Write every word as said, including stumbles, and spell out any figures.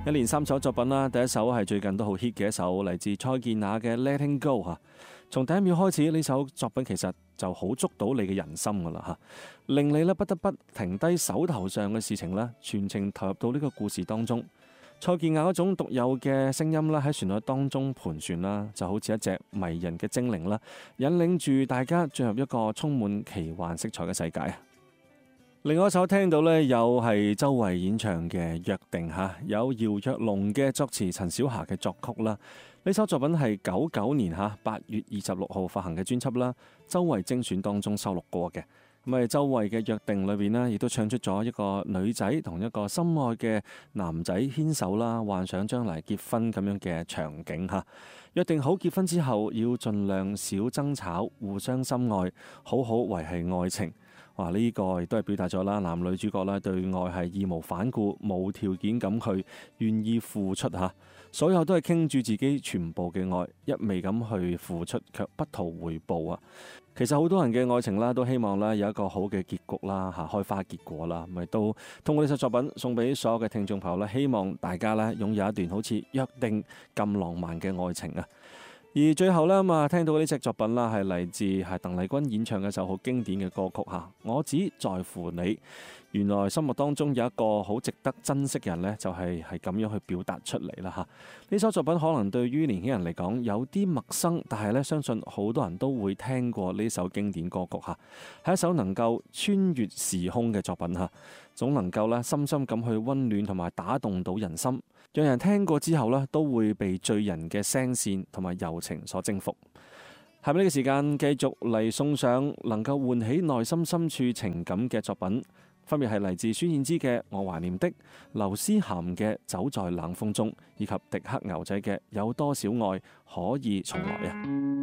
一連三首作品啦，第一首係最近都好 hit 嘅一首，嚟自蔡健雅嘅《Letting Go》嚇。從第一秒開始，呢首作品其實就好捉到你嘅人心噶啦嚇，令你咧不得不停低手頭上嘅事情啦，全程投入到呢個故事當中。蔡健雅嗰種獨有嘅聲音啦，喺旋律當中盤旋啦，就好似一隻迷人嘅精靈啦，引領住大家進入一個充滿奇幻色彩嘅世界。另外一首聽到呢，又係周蕙演唱嘅《約定》嚇，有姚若龍嘅作詞，陳小霞嘅作曲啦。呢首作品係九九年嚇八月二十六號發行嘅專輯啦，周蕙精選當中收錄過嘅。咁啊，周蕙嘅《約定》裏邊呢，亦都唱出咗一個女仔同一個心愛嘅男仔牽手啦，幻想將來結婚咁樣嘅場景嚇。約定好結婚之後，要盡量少爭吵，互相深愛，好好維繫愛情。哇！呢、這個亦都係表達咗啦，男女主角啦對愛係義無反顧、無條件咁去願意付出嚇，所有都係傾住自己全部嘅愛，一味咁去付出，卻不圖回報啊！其實好多人嘅愛情啦，都希望啦有一個好嘅結局啦嚇，開花結果啦，咪都通過呢首作品送俾所有嘅聽眾朋友啦，希望大家咧擁有一段好似約定咁浪漫嘅愛情啊！而最後呢，咁啊，聽到呢隻作品啦，係嚟自係鄧麗君演唱嘅一首好經典嘅歌曲嚇。我只在乎你。原來心目當中有一個好值得珍惜嘅人呢，就係係咁樣去表達出嚟啦嚇。呢首作品可能對於年輕人嚟講有啲陌生，但係呢，相信好多人都會聽過呢首經典歌曲嚇。係一首能夠穿越時空嘅作品嚇，總能夠咧深深咁去溫暖同埋打動到人心，讓人聽過之後呢，都會被醉人嘅聲線同埋柔情所征服。下面呢個時間繼續嚟送上能夠喚起內心深處情感嘅作品。分別係嚟自孫燕姿嘅《我懷念的》，劉思涵嘅《走在冷風中》，以及迪克牛仔嘅《有多少愛可以重來》啊！